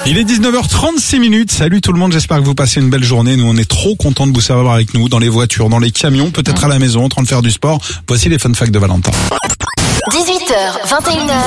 Il est 19h36. Salut tout le monde, j'espère que vous passez une belle journée. Nous, on est trop contents de vous savoir avec nous, dans les voitures, dans les camions, peut-être à la maison, en train de faire du sport. Voici les fun facts de Valentin. 18h, 21h.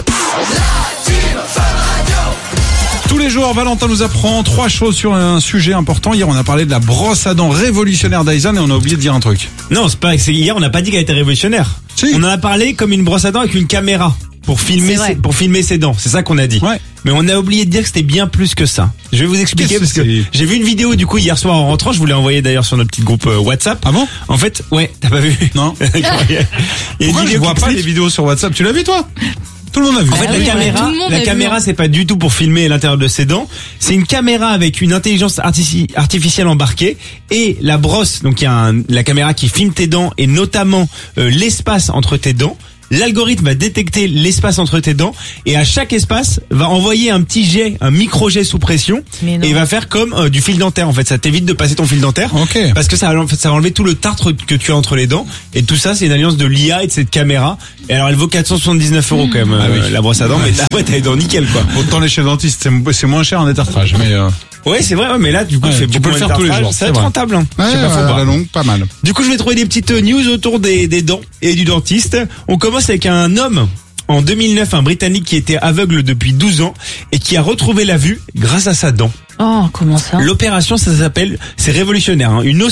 Tous les jours, Valentin nous apprend 3 choses sur un sujet important. Hier, on a parlé de la brosse à dents révolutionnaire Dyson et on a oublié de dire un truc. Non, c'est pas. Hier, on n'a pas dit qu'elle était révolutionnaire. Si. On en a parlé comme une brosse à dents avec une caméra pour filmer ses dents. C'est ça qu'on a dit. Ouais. Mais on a oublié de dire que c'était bien plus que ça. Je vais vous expliquer parce que j'ai vu une vidéo du coup hier soir en rentrant. Je vous l'ai envoyé d'ailleurs sur notre petit groupe WhatsApp. Ah bon? En fait, ouais, t'as pas vu? Non. Il y a une Pourquoi je vidéo vois qui pas les explique- vidéos sur WhatsApp? Tu l'as vu toi? Tout le monde a vu. En fait, Ah oui, tout le monde a vu, hein. c'est pas du tout pour filmer l'intérieur de ses dents. C'est une caméra avec une intelligence artificielle embarquée et la brosse. Donc il y a la caméra qui filme tes dents et notamment l'espace entre tes dents. L'algorithme va détecter l'espace entre tes dents et à chaque espace va envoyer un petit jet, un micro-jet sous pression Mais non. et va faire comme du fil dentaire. En fait, ça t'évite de passer ton fil dentaire Ok. parce que ça va enlever tout le tartre que tu as entre les dents et tout ça, c'est une alliance de l'IA et de cette caméra. Et alors, elle vaut 479 € quand même, oui. la brosse à dents, mais après t'as les dents nickel quoi. Autant les chez le dentiste, c'est moins cher en détartrage, mais Ouais, c'est vrai, ouais, mais là, du coup, Ouais, tu fais tu beaucoup peux le moins faire de tous les tartrage. jours, Ça va c'est être vrai. rentable, hein. ouais, Je sais pas, faut à voir. la longue, pas mal. Du coup, je vais trouver des petites news autour des dents et du dentiste. On commence avec un homme. En 2009, un Britannique qui était aveugle depuis 12 ans et qui a retrouvé la vue grâce à sa dent. Oh, comment ça? L'opération, ça s'appelle, c'est révolutionnaire, hein, une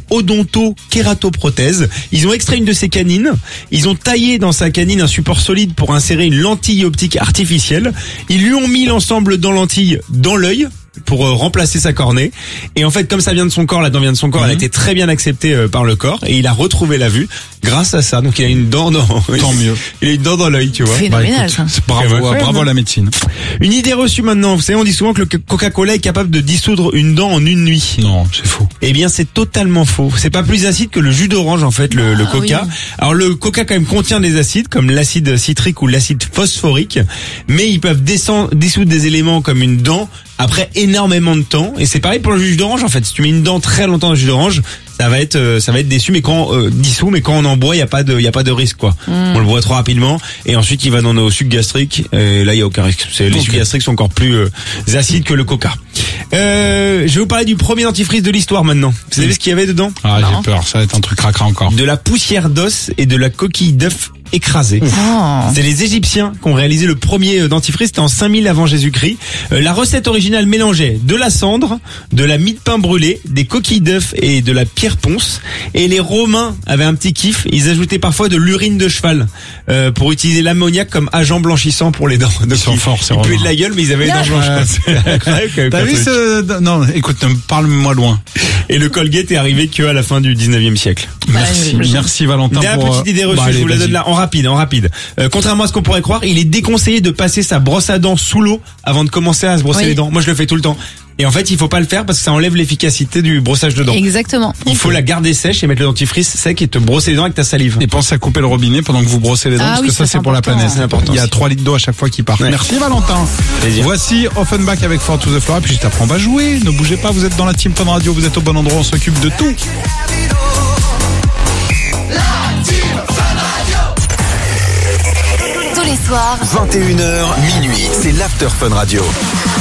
ostéo-odonto-kératoprothèse. Ils ont extrait une de ses canines, ils ont taillé dans sa canine un support solide pour insérer une lentille optique artificielle. Ils lui ont mis l'ensemble dans lentille dans l'œil pour remplacer sa cornée. Et en fait, comme ça vient de son corps, la dent vient de son corps, elle a été très bien acceptée par le corps et il a retrouvé la vue grâce à ça. Donc il a une dent dans... Tant mieux. Il a une dent dans l'œil, tu vois. Phénoménal, écoute, ça. c'est bravo à la médecine. Une idée reçue maintenant. Vous savez, on dit souvent que le Coca-Cola est capable de dissoudre une dent en une nuit. Non, c'est fou. Eh bien, c'est totalement faux. C'est pas plus acide que le jus d'orange, en fait, le Coca. oui. Alors, le Coca, quand même, contient des acides, comme l'acide citrique ou l'acide phosphorique. Mais ils peuvent dissoudre des éléments comme une dent après énormément de temps. Et c'est pareil pour le jus d'orange, en fait. Si tu mets une dent très longtemps dans le jus d'orange, ça va être déçu, mais quand dissous, mais quand on en boit, il y a pas de risque, quoi. On le boit trop rapidement et ensuite il va dans nos sucs gastriques et là il y a aucun risque. Les sucs gastriques sont encore plus acides que le Coca. Je vais vous parler du premier dentifrice de l'histoire maintenant. Vous savez ce qu'il y avait dedans? Ah, Non. j'ai peur, ça va être un truc cracra encore. De la poussière d'os et de la coquille d'œuf écrasée. Oh. C'est les Égyptiens qui ont réalisé le premier dentifrice, c'était en 5000 avant Jésus-Christ. La recette originale mélangeait de la cendre, de la mie de pain brûlée, des coquilles d'œufs et de la pierre ponce. Et les Romains avaient un petit kiff, ils ajoutaient parfois de l'urine de cheval pour utiliser l'ammoniac comme agent blanchissant pour les dents. Donc, Ils sont forts, ces ils puaient Romains. de la gueule, mais ils avaient les dents blanches. Ouais, quoi. C'est incroyable, quand même, T'as comme vu truc. ce... Non, écoute, parle-moi loin. Et le Colgate est arrivé que à la fin du 19e siècle. Merci, je- merci Valentin. Dernière pour, petite idée reçue, allez, je vous la vas-y. donne là en rapide. Contrairement à ce qu'on pourrait croire, il est déconseillé de passer sa brosse à dents sous l'eau avant de commencer à se brosser Oui. les dents. Moi, je le fais tout le temps. Et en fait, il faut pas le faire parce que ça enlève l'efficacité du brossage de dents. Exactement. Il faut la garder sèche et mettre le dentifrice sec et te brosser les dents avec ta salive. Et pensez à couper le robinet pendant que vous brossez les dents, Ah parce oui, que ça ça, c'est c'est pour la important. planète. C'est important Il y a aussi. 3 litres d'eau à chaque fois qui partent. Ouais. Merci Valentin. Plaisir. Voici Offenbach avec Fort to the Floor. Et puis juste après on va jouer. Ne bougez pas, vous êtes dans la Team Fun Radio, vous êtes au bon endroit, on s'occupe de tout. Tous les soirs, 21h, minuit, c'est l'After Fun Radio.